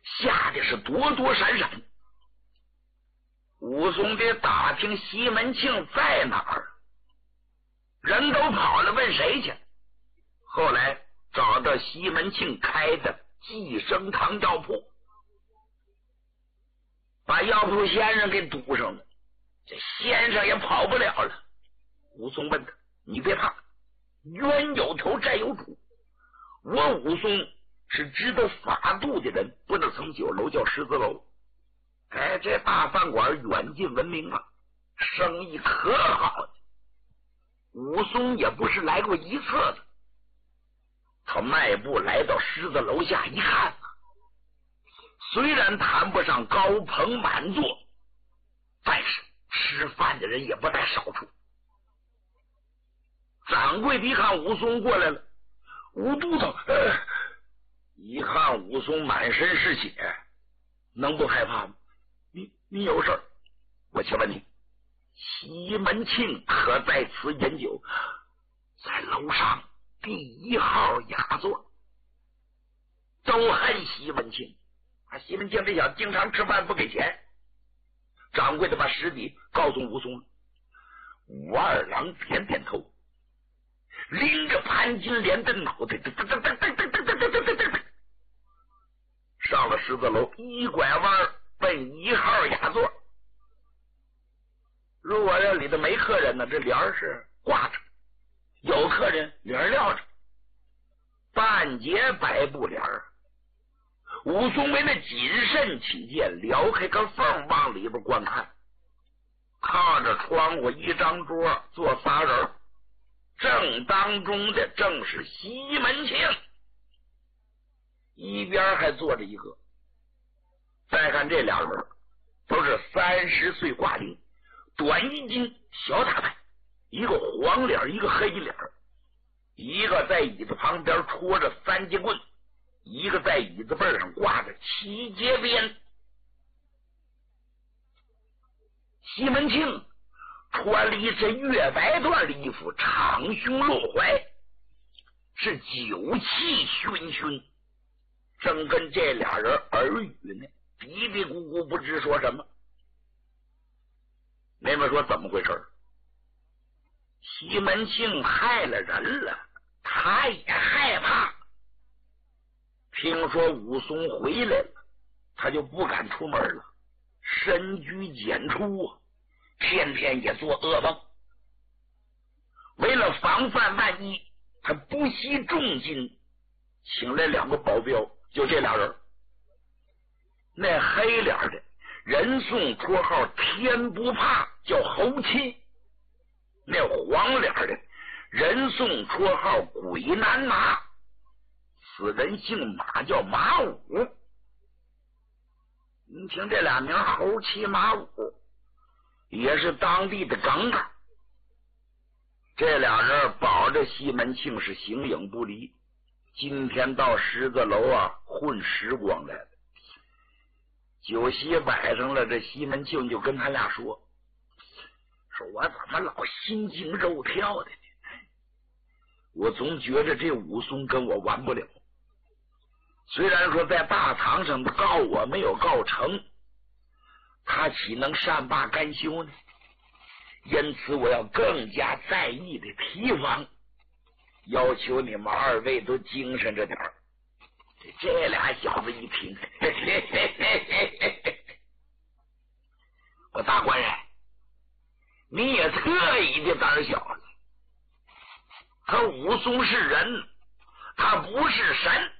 吓得是躲躲闪闪。武松得打听西门庆在哪儿，人都跑了，问谁去？后来找到西门庆开的寄生堂药铺，把药铺先生给堵上了，这先生也跑不了了。武松问他：你别怕，冤有头债有主，我武松是知道法度的人，不能从酒楼叫狮子楼。哎，这大饭馆远近闻名啊，生意可好的。武松也不是来过一次的，他迈步来到狮子楼下一看，虽然谈不上高朋满座，但是吃饭的人也不在少数。掌柜的一看武松过来了，武都头一看武松满身是血，能不害怕吗？你有事儿，我请问你，西门庆可在此饮酒？在楼上第1号雅座。都恨西门庆啊！西门庆这小子经常吃饭不给钱。掌柜的把实底告诉武松了。武二郎点点头，拎着潘金莲的脑袋上了狮子楼，一拐弯奔1号雅座。如果这里头没客人呢，这帘是挂着；有客人，帘撂着，半截白布帘。武松为了谨慎起见，撩开个缝往里边观看。靠着窗户一张桌，坐仨人，正当中的正是西门庆，一边还坐着一个。再看这俩人，都是30岁挂零，短衣襟，小打扮，一个黄脸，一个黑脸，一个在椅子旁边戳着3节棍，一个在椅子背上挂着7节鞭。西门庆穿了一身月白缎的衣服，长胸露怀，是酒气熏熏，正跟这俩人耳语呢，嘀嘀咕咕不知说什么。妹妹说怎么回事？西门庆害了人了，他也害怕。听说武松回来了，他就不敢出门了，深居简出啊，天天也做噩梦。为了防范万一，他不惜重金请来2个保镖，就这俩人。那黑脸的人送绰号天不怕，叫侯七；那黄脸的人送绰号鬼难拿，此人姓马，叫马武。你听这俩名，侯七马武，也是当地的梗概。这俩人保着西门庆是形影不离，今天到狮子楼啊混时光来了。酒席摆上了，这西门庆就跟他俩说我怎么老心惊肉跳的呢？我总觉着这武松跟我完不了，虽然说在大堂上告我没有告成，他岂能善罢甘休呢？因此我要更加在意的提防，要求你们2位都精神着点儿。这俩小子一听，我大官人，你也特意的胆小了。他武松是人，他不是神。